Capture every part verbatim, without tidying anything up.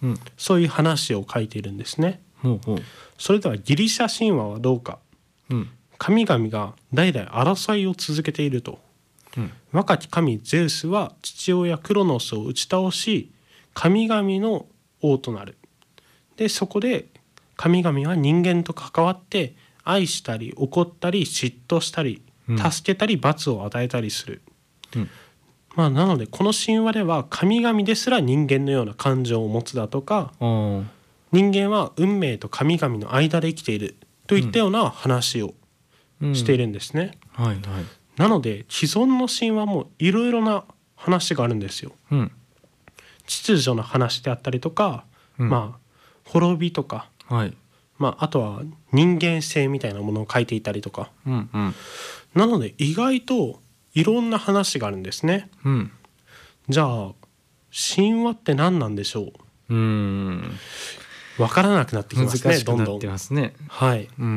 うん、 そういう話を書いているんですね。 ほうほう。 それではギリシャ神話はどうか。 うん、 神々が代々争いを続けていると。 うん、 若き神ゼウスは父親クロノスを打ち倒し、神々の王となる。でそこで神々は人間と関わって愛したり怒ったり嫉妬したり助けたり罰を与えたりする、 うんまあ、なのでこの神話では神々ですら人間のような感情を持つだとか、 あ人間は運命と神々の間で生きているといったような話をー、 しているんですね、 うん、はいはい。 なので既存の神話もいろいろな話があるんですよ。 うん、 秩序の話であったりとか、 うん、 まあ滅びとか、 はい。 まあ、あとは人間性みたいなものを書いていたりとか、 うんうんなので意外といろんな話があるんですね。 うん。 じゃあ神話って何なんでしょう。 うーん。 分からなくなってきますね。 難しくなってますね。 はい。 うん。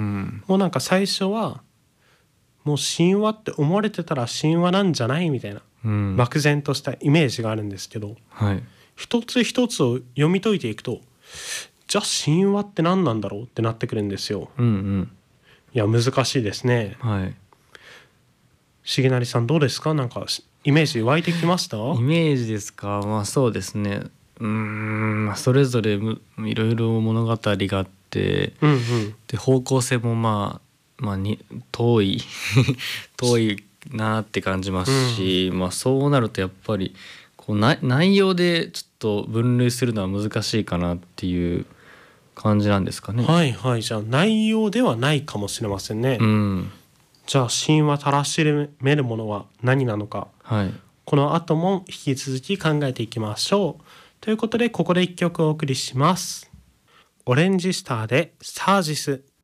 もうなんか最初はもう神話って思われてたら神話なんじゃないみたいな、 うん、 漠然としたイメージがあるんですけど、 はい。 一つ一つを読み解いていくと、じゃあ神話って何なんだろうってなってくるんですよ。 うんうん。 いや難しいですね。 はい。 重成さんどうですか。なんかイメージ湧いてきました？ イメージですか。まあそうですね。うーん、まあ、それぞれむいろいろ物語があって、 うんうん、 で方向性もまあまあに遠い遠いなって感じますし、うん、まあそうなるとやっぱりこうな内容でちょっと分類するのは難しいかなっていう感じなんですかね。 はいはい。じゃあ内容ではないかもしれませんね。 うん、 じゃあ神話たらしめるものは何なのか、 はい、 この後も引き続き考えていきましょう。ということでここで一曲お送りします。オレンジスターでサージス。